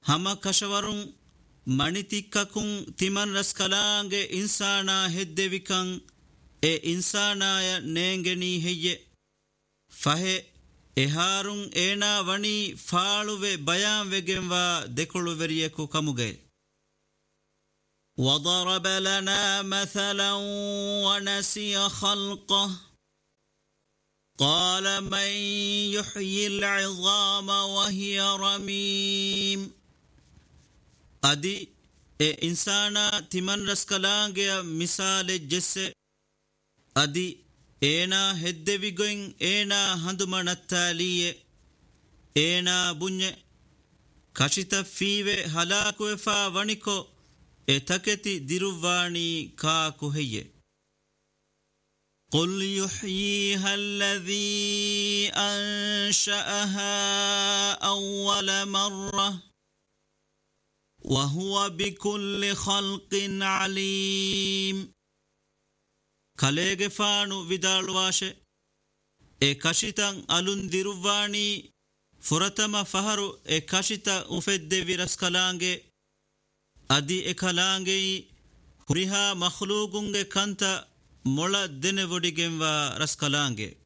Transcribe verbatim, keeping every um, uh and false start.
hama kashawarun manitikkakun timan raskalange insana heddevikan e insanaya neengeni heyye fahe eharun ena wani faaluve bayan vegenwa dekulu veriyeku kamuge وضرب لنا مثلا ونسي خلقه قال من يحيي العظام وهي رميم أدي إنسانا تمن رسكلانجيا مثال جسه أدي إنا هدويغين إنا هندمان التالية إنا بني كشتا فيوه هلاكوه فا ونكو اتكتي ديرواني كاكو هي قل يحييها الذي أنشأها أول مرة وهو بكل خلق عليم كاليغ فانو vidalwashe e kashitan alun diruvani furatama faharu e kashita ufedde viraskalange adi ekalange huriha makhlugunge kanta mola dene vodigenwa raskalange